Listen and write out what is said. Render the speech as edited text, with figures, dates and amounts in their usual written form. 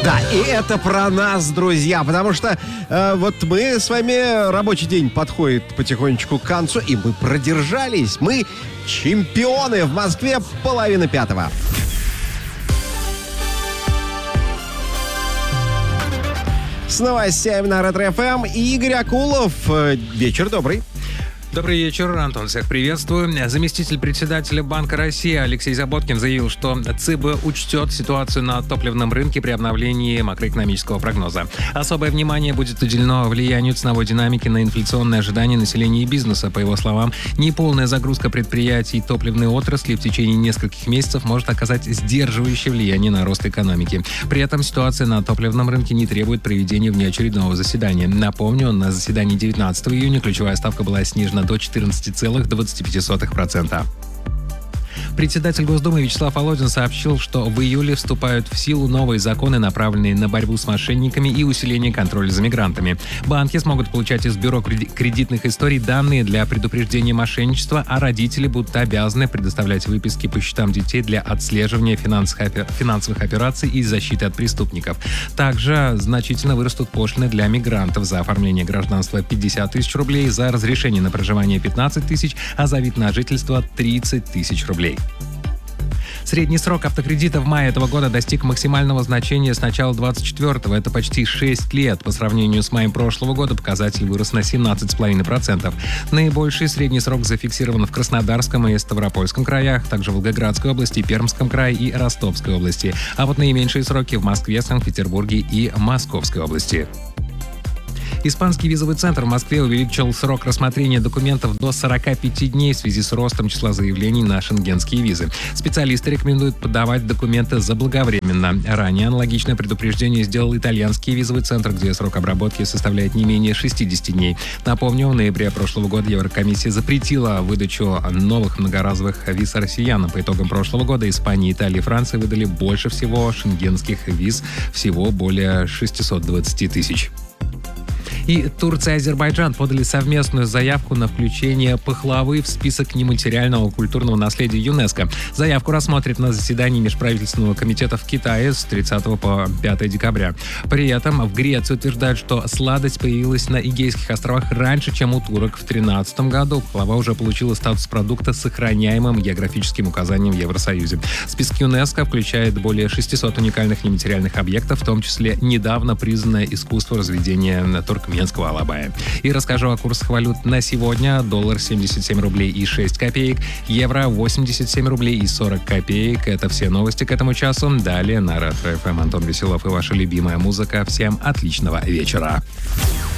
Да, и это про нас, друзья, потому что вот мы с вами, рабочий день подходит потихонечку к концу, и мы продержались. Мы чемпионы в Москве 4:30. С новостями на Ретро-ФМ Игорь Акулов. Вечер добрый. Добрый вечер, Антон, всех приветствую. Заместитель председателя Банка России Алексей Заботкин заявил, что ЦБ учтет ситуацию на топливном рынке при обновлении макроэкономического прогноза. Особое внимание будет уделено влиянию ценовой динамики на инфляционные ожидания населения и бизнеса. По его словам, неполная загрузка предприятий топливной отрасли в течение нескольких месяцев может оказать сдерживающее влияние на рост экономики. При этом ситуация на топливном рынке не требует проведения внеочередного заседания. Напомню, на заседании 19 июня ключевая ставка была снижена до 14,25%. Председатель Госдумы Вячеслав Володин сообщил, что в июле вступают в силу новые законы, направленные на борьбу с мошенниками и усиление контроля за мигрантами. Банки смогут получать из бюро кредитных историй данные для предупреждения мошенничества, а родители будут обязаны предоставлять выписки по счетам детей для отслеживания финансовых операций и защиты от преступников. Также значительно вырастут пошлины для мигрантов: за оформление гражданства 50 тысяч рублей, за разрешение на проживание 15 тысяч, а за вид на жительство 30 тысяч рублей. Средний срок автокредита в мае этого года достиг максимального значения с начала 24-го. Это почти 6 лет. По сравнению с маем прошлого года показатель вырос на 17,5%. Наибольший средний срок зафиксирован в Краснодарском и Ставропольском краях, также в Волгоградской области, Пермском крае и Ростовской области. А вот наименьшие сроки в Москве, Санкт-Петербурге и Московской области. Испанский визовый центр в Москве увеличил срок рассмотрения документов до 45 дней в связи с ростом числа заявлений на шенгенские визы. Специалисты рекомендуют подавать документы заблаговременно. Ранее аналогичное предупреждение сделал итальянский визовый центр, где срок обработки составляет не менее 60 дней. Напомню, в ноябре прошлого года Еврокомиссия запретила выдачу новых многоразовых виз россиянам. По итогам прошлого года Испания, Италия и Франция выдали больше всего шенгенских виз, всего более 620 тысяч. И Турция и Азербайджан подали совместную заявку на включение пахлавы в список нематериального культурного наследия ЮНЕСКо. Заявку рассмотрят на заседании Межправительственного комитета в Китае с 30 по 5 декабря. При этом в Греции утверждают, что сладость появилась на Эгейских островах раньше, чем у турок в 2013 году. Пахлава уже получила статус продукта с сохраняемым географическим указанием в Евросоюзе. Список ЮНЕСКо включает более 600 уникальных нематериальных объектов, в том числе недавно признанное искусство разведения туркменского алабая. И расскажу о курсах валют на сегодня. Доллар 77 рублей и 6 копеек, евро 87 рублей и 40 копеек. Это все новости к этому часу. Далее на Ретро-ФМ Антон Веселов и ваша любимая музыка. Всем отличного вечера.